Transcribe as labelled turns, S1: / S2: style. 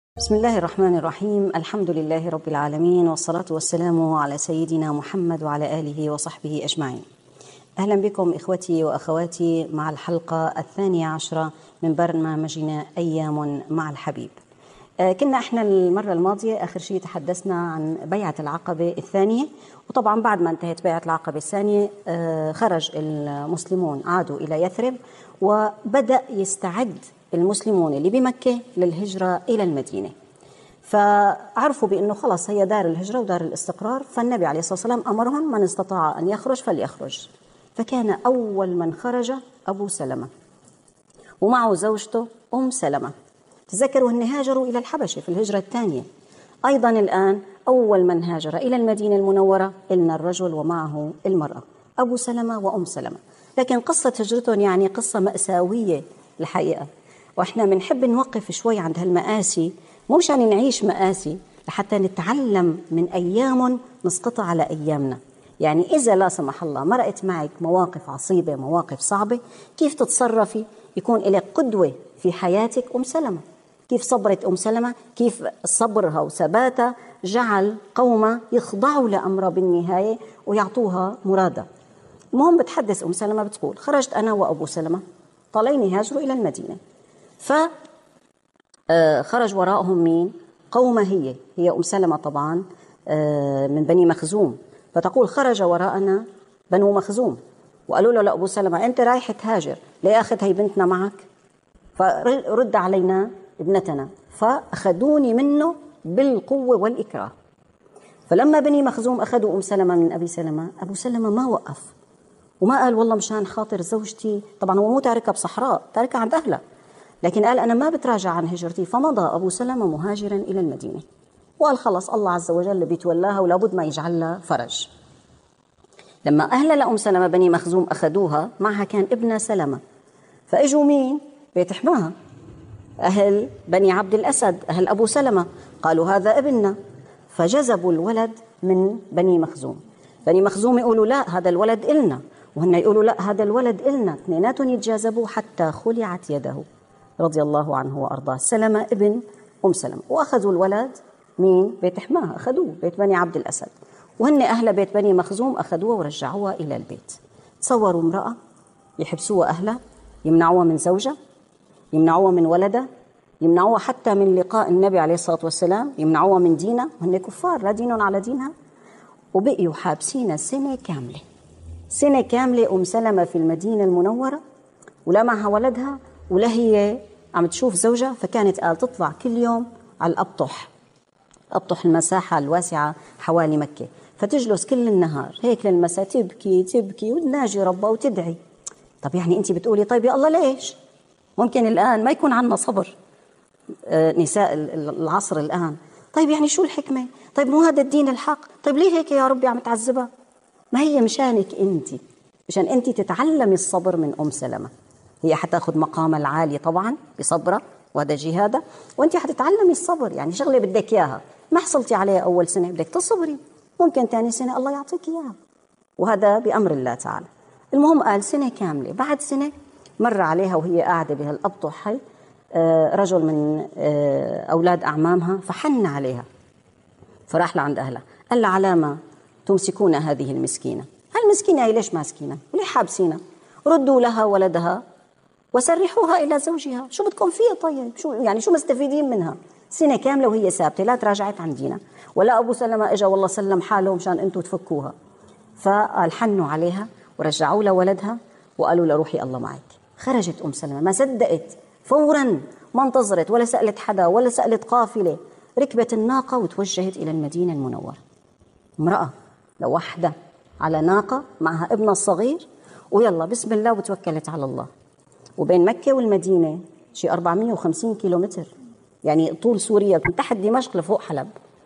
S1: بسم الله الرحمن الرحيم. الحمد لله رب العالمين، والصلاة والسلام على سيدنا محمد وعلى آله وصحبه أجمعين. أهلا بكم إخوتي وأخواتي مع الحلقة 12 من برنامجنا أيام مع الحبيب. كنا احنا المرة الماضية آخر شيء تحدثنا عن بيعة العقبة الثانية، وطبعا بعد ما انتهت بيعة العقبة الثانية خرج المسلمون، عادوا إلى يثرب، وبدأ يستعد المسلمون اللي بمكة للهجرة إلى المدينة. فعرفوا بأنه خلاص هي دار الهجرة ودار الاستقرار، فالنبي عليه الصلاة والسلام أمرهم من استطاع أن يخرج فليخرج. فكان أول من خرج أبو سلمة ومعه زوجته أم سلمة. تذكروا أن هاجروا إلى الحبشة في الهجرة الثانية. أيضا الآن أول من هاجر إلى المدينة المنورة إلنا الرجل ومعه المرأة، أبو سلمة وأم سلمة. لكن قصة هجرتهم يعني قصة مأساوية الحقيقة، وإحنا بنحب نوقف شوي عند هالمآسي، مو مشان نعيش مآسي، لحتى نتعلم من أيام نسقطها على أيامنا. يعني إذا لا سمح الله مرقت معك مواقف عصيبة، مواقف صعبة، كيف تتصرفي؟ يكون لك قدوة في حياتك أم سلمة. كيف صبرت أم سلمة، كيف صبرها وثباتها جعل قومها يخضعوا لأمرها بالنهاية ويعطوها مرادها. المهم بتحدث أم سلمة بتقول: خرجت أنا وأبو سلمة طالعين يهاجروا إلى المدينة، فخرج وراءهم مين؟ قومها هي أم سلمة طبعا من بني مخزوم. فتقول: خرج وراءنا بنو مخزوم وقالوا له لأبو سلمة: أنت رايح تهاجر، ليه أخذ هي بنتنا معك؟ فرد علينا ابنتنا. فأخذوني منه بالقوة والإكراه. فلما بني مخزوم أخذوا أم سلمة من أبي سلمة، أبو سلمة ما وقف وما قال والله مشان خاطر زوجتي، طبعا هو مو تاركها بصحراء، تاركها عند أهلها، لكن قال أنا ما بتراجع عن هجرتي. فمضى أبو سلمة مهاجرا إلى المدينة، وقال خلص الله عز وجل بيتولاها ولابد ما يجعل لها فرج. لما أهل لأم سلمة بني مخزوم أخذوها، معها كان ابن سلمة، فإجوا مين؟ بيت حماها، أهل بني عبد الأسد، أهل أبو سلمة، قالوا هذا ابننا، فجذبوا الولد من بني مخزوم. بني مخزوم يقولوا لا هذا الولد إلنا، وهن يقولوا لا هذا الولد إلنا، اثنيناتهم يتجاذبوا حتى خلعت يده رضي الله عنه وأرضاه، سلمة ابن أم سلمة. وأخذوا الولد مين؟ بيت حماها، أخذوه بيت بني عبد الأسد، وهن أهل بيت بني مخزوم أخذوها ورجعوها إلى البيت. تصوروا امرأة يحبسوها أهلها، يمنعوها من زوجها، يمنعوها من ولدها، يمنعوها حتى من لقاء النبي عليه الصلاة والسلام، يمنعوها من دينها، وهن كفار لا دينهم على دينها، وبقيوا حابسينها سنة كاملة. سنة كاملة أم سلمة في المدينة المنورة، ولا معها ولدها ولا هي عم تشوف زوجها. فكانت قال تطلع كل يوم على الأبطح المساحة الواسعة حوالي مكة، فتجلس كل النهار هيك للمساء تبكي تبكي وتناجي ربها وتدعي. طب يعني أنت بتقولي طيب يا الله ليش؟ ممكن الآن ما يكون عنا صبر نساء العصر الآن. طيب يعني شو الحكمة؟ طيب مو هذا الدين الحق؟ طيب ليه هيك يا ربي عم تعذبها؟ ما هي مشانك أنت، مشان أنت تتعلمي الصبر من أم سلمة. هي حتاخذ مقام العالي طبعا بصبرها، وهذا جهادها، وأنت حتتعلمي الصبر. يعني شغلة بدك إياها ما حصلتي عليها أول سنة بدك تصبري، ممكن ثاني سنة الله يعطيك إياها، وهذا بأمر الله تعالى. المهم قال سنة كاملة. بعد سنة مر عليها وهي قاعدة بهالأبطح هي رجل من أولاد أعمامها، فحن عليها، فراح لعند أهلها قال لها: علامة تمسكون هذه المسكينة؟ هالمسكينة هي ليش ماسكينها وليه حابسينها؟ ردوا لها ولدها وسرحوها إلى زوجها. شو بدكم فيها؟ طيب شو يعني شو مستفيدين منها؟ سنة كاملة وهي ثابتة لا تراجعت عن دينها، ولا أبو سلمة إجا والله سلم حاله مشان أنتوا تفكوها. فقال حنوا عليها ورجعوا لها ولدها وقالوا له روحي الله معك. خرجت أم سلمة ما صدقت، فورا ما انتظرت ولا سألت حدا ولا سألت قافلة، ركبت الناقة وتوجهت إلى المدينة المنورة. امرأة لوحدها على ناقة معها ابنها الصغير، ويلا بسم الله وتوكلت على الله. وبين مكة والمدينة شي 450 كيلومتر، يعني طول سوريا من تحت دمشق لفوق حلب.